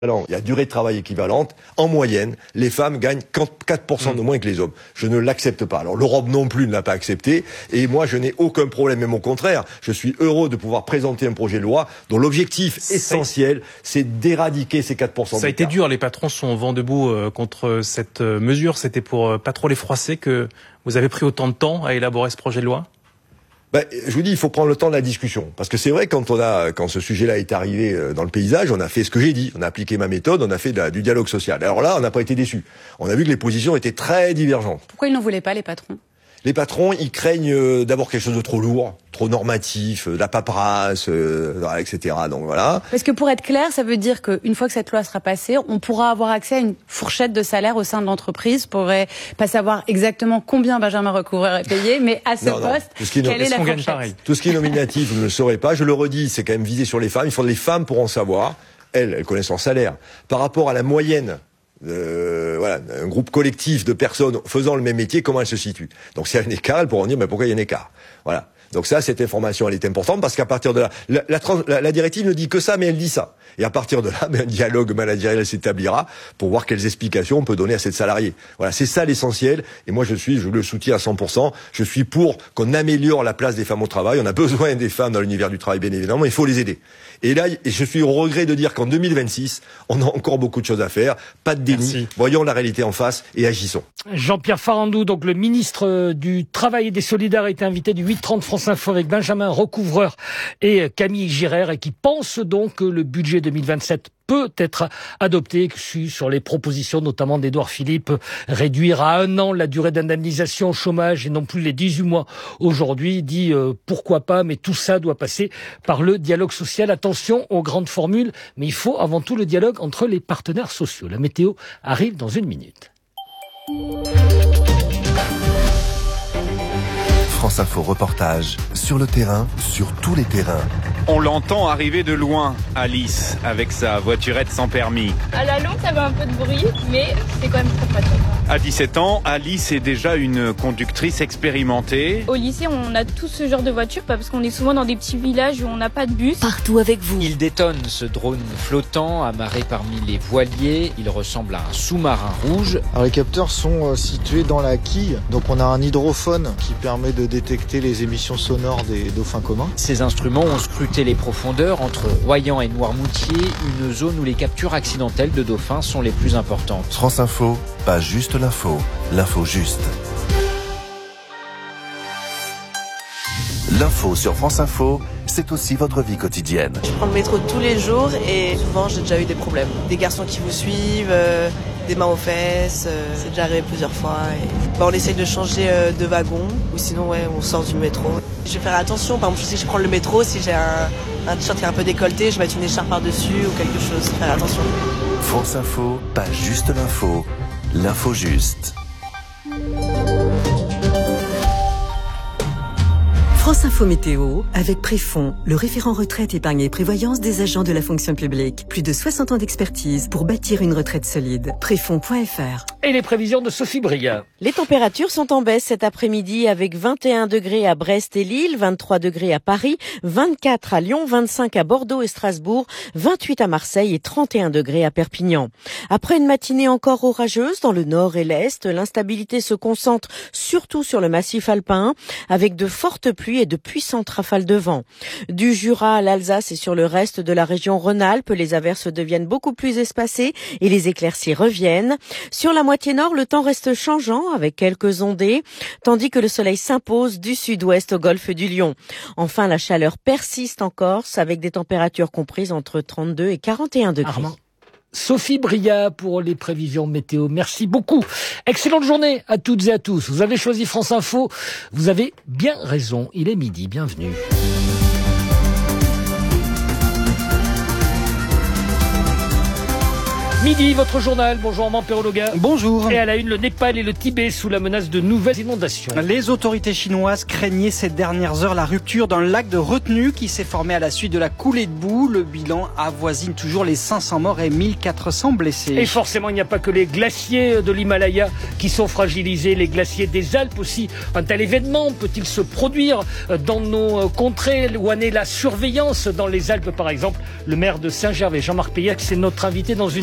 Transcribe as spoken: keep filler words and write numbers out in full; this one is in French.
il y a durée de travail équivalente. En moyenne, les femmes gagnent quatre pour cent de moins que les hommes. Je ne l'accepte pas. Alors l'Europe non plus ne l'a pas accepté. Et moi, je n'ai aucun problème, même au contraire. Je suis heureux de pouvoir présenter un projet de loi dont l'objectif essentiel, c'est d'éradiquer ces quatre pour cent. Ça a été dur. Les patrons sont vent debout contre cette mesure. C'était pour pas trop les froisser que vous avez pris autant de temps à élaborer ce projet de loi ? Ben, je vous dis, il faut prendre le temps de la discussion. Parce que c'est vrai, quand on a, quand ce sujet-là est arrivé dans le paysage, on a fait ce que j'ai dit. On a appliqué ma méthode, on a fait de la, du dialogue social. Alors là, on n'a pas été déçus. On a vu que les positions étaient très divergentes. Pourquoi ils n'en voulaient pas, les patrons ? Les patrons, ils craignent euh, d'abord quelque chose de trop lourd, trop normatif, euh, de la paperasse, euh, et cetera. Donc voilà. Parce que pour être clair, ça veut dire qu'une fois que cette loi sera passée, on pourra avoir accès à une fourchette de salaire au sein de l'entreprise. On pourrait pas savoir exactement combien Benjamin Recouvreur est payé, mais à ce non, non. poste, ce qui quelle est, est la fourchette ? Tout ce qui est nominatif, vous ne le saurez pas. Je le redis, c'est quand même visé sur les femmes. Il faut les femmes pour en savoir. Elles, elles connaissent leur salaire. Par rapport à la moyenne, Euh, voilà, un groupe collectif de personnes faisant le même métier, comment elles se situent. Donc s'il y a un écart, elles pourront dire mais pourquoi il y a un écart. Voilà. Donc ça, cette information, elle est importante parce qu'à partir de là, la, la, la, la directive ne dit que ça, mais elle dit ça. Et à partir de là, ben, un dialogue managérial s'établira pour voir quelles explications on peut donner à cette salariée. Voilà, c'est ça l'essentiel. Et moi, je suis, je le soutiens à cent pour cent. Je suis pour qu'on améliore la place des femmes au travail. On a besoin des femmes dans l'univers du travail, bien évidemment. Il faut les aider. Et là, je suis au regret de dire qu'en deux mille vingt-six, on a encore beaucoup de choses à faire. Pas de déni. Merci. Voyons la réalité en face et agissons. Jean-Pierre Farandou, donc le ministre du Travail et des Solidarités, invité du huit trente France Info avec Benjamin Recouvreur et Camille Girard, et qui pense donc que le budget deux mille vingt-sept peut être adopté sur les propositions notamment d'Édouard Philippe, réduire à un an la durée d'indemnisation au chômage et non plus les dix-huit mois aujourd'hui. Il dit euh, pourquoi pas, mais tout ça doit passer par le dialogue social. Attention aux grandes formules, mais il faut avant tout le dialogue entre les partenaires sociaux. La météo arrive dans une minute. France Info reportage sur le terrain, sur tous les terrains. On l'entend arriver de loin, Alice, avec sa voiturette sans permis. À la longue, ça avait un peu de bruit, mais c'est quand même très pratique. À dix-sept ans, Alice est déjà une conductrice expérimentée. Au lycée, on a tout ce genre de voiture, parce qu'on est souvent dans des petits villages où on n'a pas de bus. Partout avec vous. Il détonne, ce drone flottant, amarré parmi les voiliers. Il ressemble à un sous-marin rouge. Alors, les capteurs sont situés dans la quille, donc on a un hydrophone qui permet de détecter les émissions sonores des dauphins communs. Ces instruments ont scruté les profondeurs entre Royan et Noirmoutier, une zone où les captures accidentelles de dauphins sont les plus importantes. France Info, pas juste l'info, l'info juste. L'info sur France Info, c'est aussi votre vie quotidienne. Je prends le métro tous les jours et souvent j'ai déjà eu des problèmes. Des garçons qui vous suivent, euh, des mains aux fesses, euh, c'est déjà arrivé plusieurs fois. Et... Bah, on essaye de changer euh, de wagon ou sinon ouais, on sort du métro. Je vais faire attention, par exemple je sais que je prends le métro, si j'ai un, un t-shirt qui est un peu décolleté, je vais mettre une écharpe par-dessus ou quelque chose, faire attention. France Info, pas juste l'info, l'info juste. France Info Météo, avec Préfond, le référent retraite, épargne et prévoyance des agents de la fonction publique. Plus de soixante ans d'expertise pour bâtir une retraite solide. Préfond point F R. Et les prévisions de Sophie Bria. Les températures sont en baisse cet après-midi avec vingt et un degrés à Brest et Lille, vingt-trois degrés à Paris, vingt-quatre à Lyon, vingt-cinq à Bordeaux et Strasbourg, vingt-huit à Marseille et trente et un degrés à Perpignan. Après une matinée encore orageuse dans le nord et l'est, l'instabilité se concentre surtout sur le massif alpin avec de fortes pluies et de puissantes rafales de vent. Du Jura à l'Alsace et sur le reste de la région Rhône-Alpes, les averses deviennent beaucoup plus espacées et les éclaircies reviennent. Sur la moitié nord, le temps reste changeant avec quelques ondées, tandis que le soleil s'impose du sud-ouest au golfe du Lion. Enfin, la chaleur persiste en Corse avec des températures comprises entre trente-deux et quarante et un degrés. Armand. Sophie Bria pour les prévisions météo. Merci beaucoup. Excellente journée à toutes et à tous. Vous avez choisi France Info. Vous avez bien raison. Il est midi. Bienvenue. Midi, votre journal. Bonjour Armand Perrologa. Bonjour. Et à la une, le Népal et le Tibet sous la menace de nouvelles inondations. Les autorités chinoises craignaient ces dernières heures la rupture d'un lac de retenue qui s'est formé à la suite de la coulée de boue. Le bilan avoisine toujours les cinq cents morts et mille quatre cents blessés. Et forcément, il n'y a pas que les glaciers de l'Himalaya qui sont fragilisés, les glaciers des Alpes aussi. Un tel événement peut-il se produire dans nos contrées où en est la surveillance dans les Alpes par exemple? Le maire de Saint-Gervais, Jean-Marc Peillac, c'est notre invité dans une